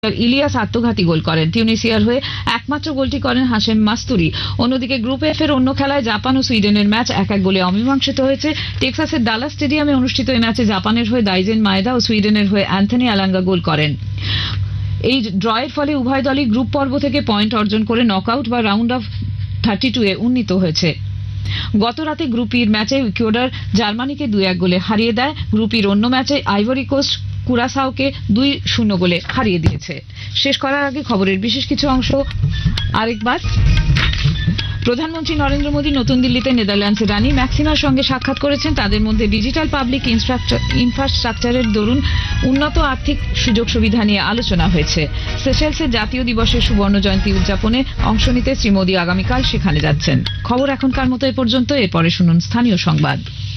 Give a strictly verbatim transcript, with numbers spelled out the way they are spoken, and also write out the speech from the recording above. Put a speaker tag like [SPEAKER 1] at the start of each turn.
[SPEAKER 1] ইলিয়াস আত্মঘাতী গোল করেন। তিউনিসিয়ার হয়ে একমাত্র গোলটি করেন হাশেম মাস্তুরি। অন্যদিকে গ্রুপ এফ এর অন্য খেলায় জাপান ও সুইডেনের ম্যাচ এক এক গোলে অমীমাংসিত হয়েছে। টেক্সাসের ডালাস স্টেডিয়ামে অনুষ্ঠিত এই ম্যাচে জাপানের হয়ে দাইজেন মায়েদা ও সুইডেনের হয়ে অ্যান্থনি আলাঙ্গা গোল করেন। এই ড্রয়ের ফলে উভয় দলই গ্রুপ পর্ব থেকে পয়েন্ট অর্জন করে নকআউট বা রাউন্ড অফ থার্টি টু এ উন্নীত হয়েছে। গত রাতে গ্রুপ ইর ম্যাচে ইকুয়েডর জার্মানিকে দুই এক গোলে হারিয়ে দেয়। গ্রুপ ইর অন্য ম্যাচে আইভরি কোস্ট কুরাসাওকে দুই শূন্য গোলে হারিয়ে দিয়েছে। শেষ করার আগে খবরের বিশেষ কিছু অংশ আরেকবার। প্রধানমন্ত্রী নরেন্দ্র মোদী নতুন দিল্লিতে নেদারল্যান্ডসের রানী ম্যাক্সিমার সঙ্গে সাক্ষাৎ করেছেন। তাদের মধ্যে ডিজিটাল পাবলিক ইনফ্রাস্ট্রাকচারের দরুন উন্নত আর্থিক সুযোগ সুবিধা নিয়ে আলোচনা হয়েছে। সেশেলসের জাতীয় দিবসের সুবর্ণ জয়ন্তী উদযাপনে অংশ নিতে শ্রী মোদী আগামীকাল সেখানে যাচ্ছেন। খবর এখনকার মতো এ পর্যন্ত। এরপরে শুনুন স্থানীয় সংবাদ।